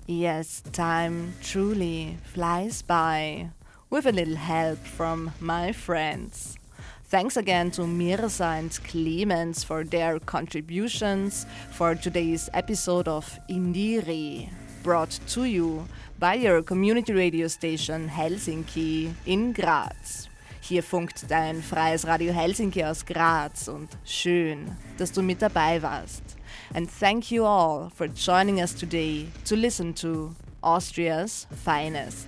Yes, time truly flies by with a little help from my friends. Thanks again to Mirza and Clemens for their contributions for today's episode of Indiri, brought to you by your community radio station Helsinki in Graz. Hier funkt dein freies Radio Helsinki aus Graz und schön, dass du mit dabei warst. And thank you all for joining us today to listen to Austria's finest.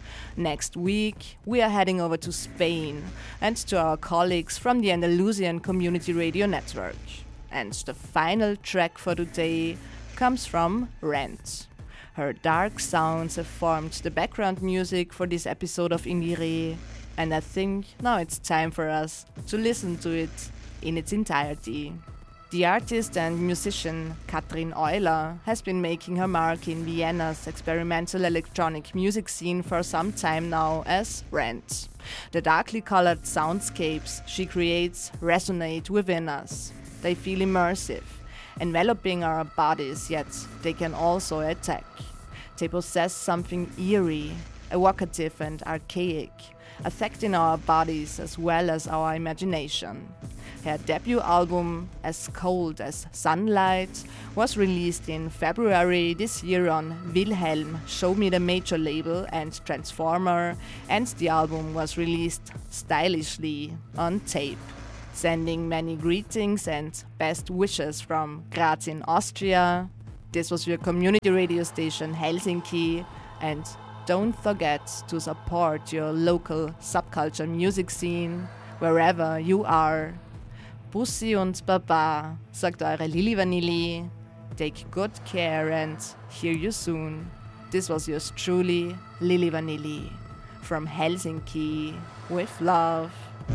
Next week, we are heading over to Spain and to our colleagues from the Andalusian Community Radio Network. And the final track for today comes from Rent. Her dark sounds have formed the background music for this episode of Indire, and I think now it's time for us to listen to it in its entirety. The artist and musician Katrin Euler has been making her mark in Vienna's experimental electronic music scene for some time now as Rent. The darkly colored soundscapes she creates resonate within us. They feel immersive, enveloping our bodies, yet they can also attack. They possess something eerie, evocative and archaic, affecting our bodies as well as our imagination. Her debut album, As Cold as Sunlight, was released in February this year on Wilhelm, Show Me the Major label and Transformer, and the album was released stylishly on tape. Sending many greetings and best wishes from Graz in Austria. This was your community radio station Helsinki, and don't forget to support your local subculture music scene wherever you are. Bussi und Baba, sagt eure Lili Vanilli. Take good care and hear you soon. This was yours truly, Lili Vanilli, from Helsinki with love.